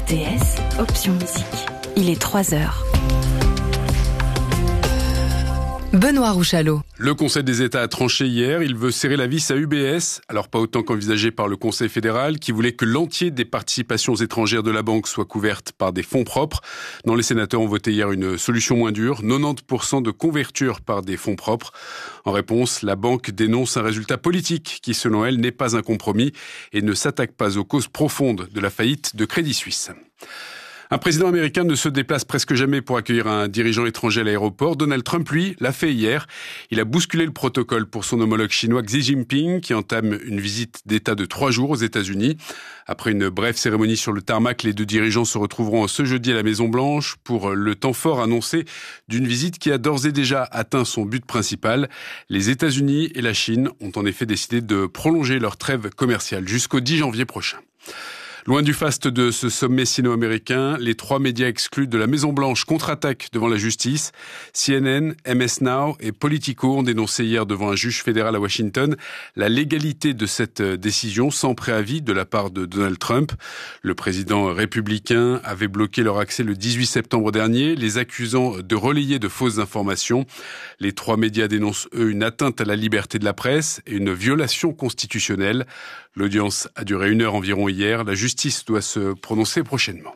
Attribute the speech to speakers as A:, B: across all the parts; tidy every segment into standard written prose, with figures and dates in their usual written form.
A: RTS, option musique. Il est 3h. Benoît Rouchalot.
B: Le Conseil des États a tranché hier. Il veut serrer la vis à UBS. Alors pas autant qu'envisagé par le Conseil fédéral, qui voulait que l'entier des participations étrangères de la banque soit couverte par des fonds propres. Non, les sénateurs ont voté hier une solution moins dure. 90% de couverture par des fonds propres. En réponse, la banque dénonce un résultat politique qui, selon elle, n'est pas un compromis et ne s'attaque pas aux causes profondes de la faillite de Crédit Suisse. Un président américain ne se déplace presque jamais pour accueillir un dirigeant étranger à l'aéroport. Donald Trump, lui, l'a fait hier. Il a bousculé le protocole pour son homologue chinois Xi Jinping, qui entame une visite d'État de 3 jours aux États-Unis. Après une brève cérémonie sur le tarmac, les deux dirigeants se retrouveront ce jeudi à la Maison-Blanche pour le temps fort annoncé d'une visite qui a d'ores et déjà atteint son but principal. Les États-Unis et la Chine ont en effet décidé de prolonger leur trêve commerciale jusqu'au 10 janvier prochain. Loin du faste de ce sommet sino-américain, les 3 médias exclus de la Maison-Blanche contre-attaquent devant la justice. CNN, MS Now et Politico ont dénoncé hier devant un juge fédéral à Washington la légalité de cette décision sans préavis de la part de Donald Trump. Le président républicain avait bloqué leur accès le 18 septembre dernier, les accusant de relayer de fausses informations. Les 3 médias dénoncent, eux, une atteinte à la liberté de la presse et une violation constitutionnelle. L'audience a duré 1 heure environ hier. La justice doit se prononcer prochainement.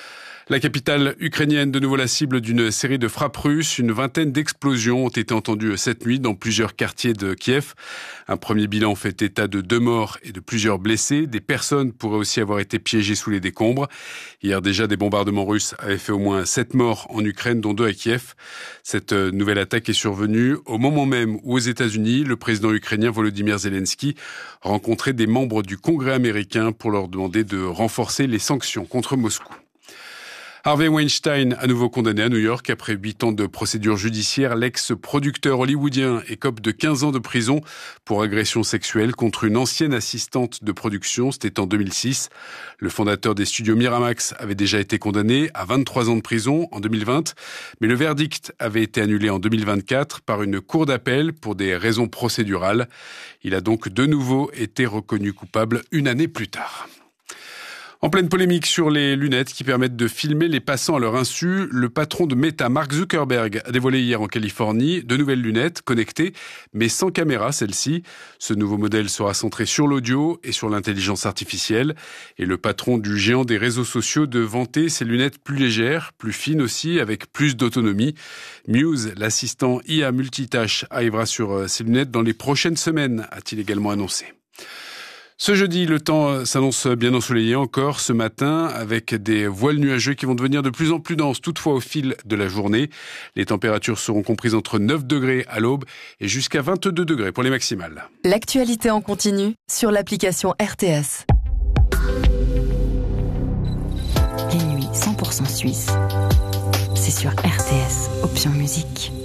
B: La capitale ukrainienne, de nouveau la cible d'une série de frappes russes. Une vingtaine d'explosions ont été entendues cette nuit dans plusieurs quartiers de Kiev. Un premier bilan fait état de 2 morts et de plusieurs blessés. Des personnes pourraient aussi avoir été piégées sous les décombres. Hier déjà, des bombardements russes avaient fait au moins 7 morts en Ukraine, dont 2 à Kiev. Cette nouvelle attaque est survenue au moment même où aux États-Unis, le président ukrainien Volodymyr Zelensky rencontrait des membres du Congrès américain pour leur demander de renforcer les sanctions contre Moscou. Harvey Weinstein, à nouveau condamné à New York après 8 ans de procédure judiciaire. L'ex-producteur hollywoodien écope de 15 ans de prison pour agression sexuelle contre une ancienne assistante de production. C'était en 2006. Le fondateur des studios Miramax avait déjà été condamné à 23 ans de prison en 2020. Mais le verdict avait été annulé en 2024 par une cour d'appel pour des raisons procédurales. Il a donc de nouveau été reconnu coupable 1 année plus tard. En pleine polémique sur les lunettes qui permettent de filmer les passants à leur insu, le patron de Meta, Mark Zuckerberg, a dévoilé hier en Californie de nouvelles lunettes connectées, mais sans caméra celle-ci. Ce nouveau modèle sera centré sur l'audio et sur l'intelligence artificielle. Et le patron du géant des réseaux sociaux de vanter ces lunettes plus légères, plus fines aussi, avec plus d'autonomie. Muse, l'assistant IA multitâche, arrivera sur ces lunettes dans les prochaines semaines, a-t-il également annoncé. Ce jeudi, le temps s'annonce bien ensoleillé encore ce matin avec des voiles nuageux qui vont devenir de plus en plus denses toutefois au fil de la journée. Les températures seront comprises entre 9 degrés à l'aube et jusqu'à 22 degrés pour les maximales.
A: L'actualité en continu sur l'application RTS. Les nuits 100% suisses, c'est sur RTS, option musique.